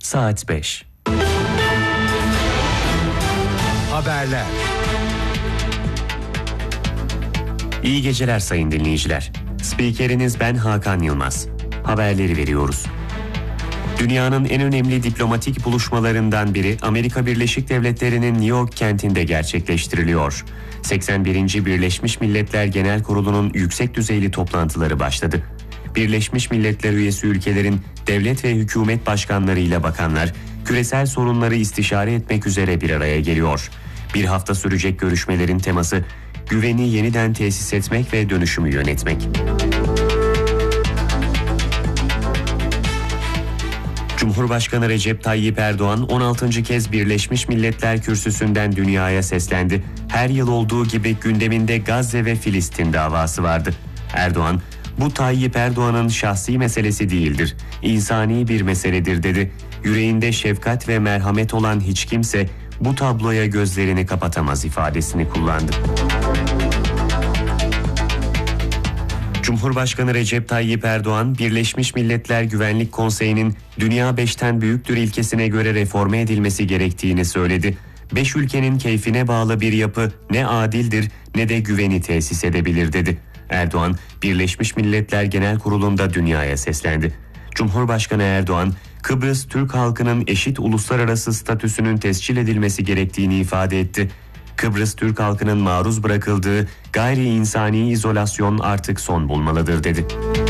saat 5. Haberler. İyi geceler sayın dinleyiciler. Spikeriniz ben Hakan Yılmaz. Haberleri veriyoruz. Dünyanın en önemli diplomatik buluşmalarından biri Amerika Birleşik Devletleri'nin New York kentinde gerçekleştiriliyor. 81. Birleşmiş Milletler Genel Kurulu'nun yüksek düzeyli toplantıları başladı. Birleşmiş Milletler üyesi ülkelerin devlet ve hükümet başkanlarıyla bakanlar, küresel sorunları istişare etmek üzere bir araya geliyor. Bir hafta sürecek görüşmelerin teması, güveni yeniden tesis etmek ve dönüşümü yönetmek. Cumhurbaşkanı Recep Tayyip Erdoğan 16. kez Birleşmiş Milletler kürsüsünden dünyaya seslendi. Her yıl olduğu gibi gündeminde Gazze ve Filistin davası vardı. Erdoğan, "Bu Tayyip Erdoğan'ın şahsi meselesi değildir, insani bir meseledir" dedi. Yüreğinde şefkat ve merhamet olan hiç kimse bu tabloya gözlerini kapatamaz ifadesini kullandı. Cumhurbaşkanı Recep Tayyip Erdoğan, Birleşmiş Milletler Güvenlik Konseyi'nin Dünya 5'ten büyüktür ilkesine göre reforme edilmesi gerektiğini söyledi. 5 ülkenin keyfine bağlı bir yapı ne adildir ne de güveni tesis edebilir dedi. Erdoğan, Birleşmiş Milletler Genel Kurulu'nda dünyaya seslendi. Cumhurbaşkanı Erdoğan, Kıbrıs Türk halkının eşit uluslararası statüsünün tescil edilmesi gerektiğini ifade etti. Kıbrıs Türk halkının maruz bırakıldığı gayri insani izolasyon artık son bulmalıdır dedi.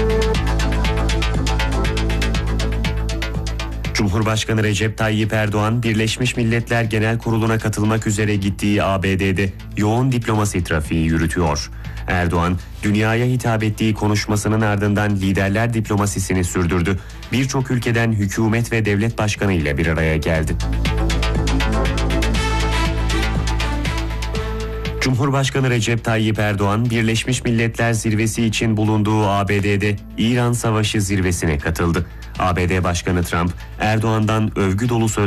Cumhurbaşkanı Recep Tayyip Erdoğan, Birleşmiş Milletler Genel Kurulu'na katılmak üzere gittiği ABD'de yoğun diplomasi trafiği yürütüyor. Erdoğan, dünyaya hitap ettiği konuşmasının ardından liderler diplomasisini sürdürdü. Birçok ülkeden hükümet ve devlet başkanı ile bir araya geldi. Cumhurbaşkanı Recep Tayyip Erdoğan, Birleşmiş Milletler Zirvesi için bulunduğu ABD'de İran Savaşı Zirvesi'ne katıldı. ABD Başkanı Trump, Erdoğan'dan övgü dolu sözler